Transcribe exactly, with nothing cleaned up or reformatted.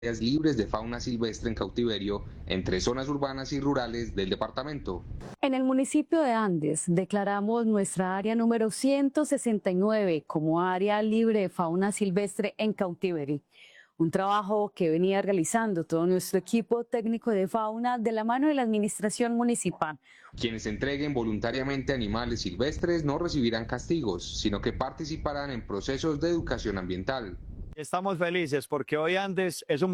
libres de fauna silvestre en cautiverio entre zonas urbanas y rurales del departamento. En el municipio de Andes declaramos nuestra área número ciento sesenta y nueve como área libre de fauna silvestre en cautiverio. Un trabajo que venía realizando todo nuestro equipo técnico de fauna de la mano de la administración municipal. Quienes entreguen voluntariamente animales silvestres no recibirán castigos, sino que participarán en procesos de educación ambiental. Estamos felices porque hoy Andes es un